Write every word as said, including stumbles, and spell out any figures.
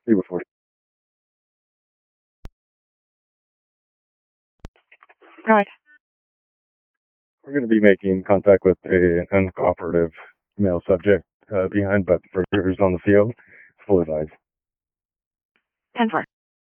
He was forty. Right. We're going to be making contact with a, an uncooperative male subject uh, behind, but for yours on the field, full advice. ten four.